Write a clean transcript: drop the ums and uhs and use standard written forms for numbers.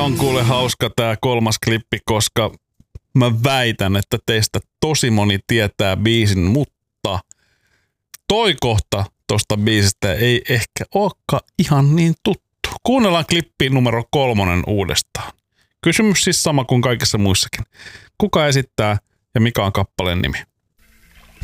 on kuule hauska tää kolmas klippi, koska mä väitän, että teistä tosi moni tietää biisin, mutta toi kohta tosta biisistä ei ehkä olekaan ihan niin tuttu. Kuunnellaan klippi numero 3 uudestaan. Kysymys siis sama kuin kaikissa muissakin. Kuka esittää ja mikä on kappaleen nimi?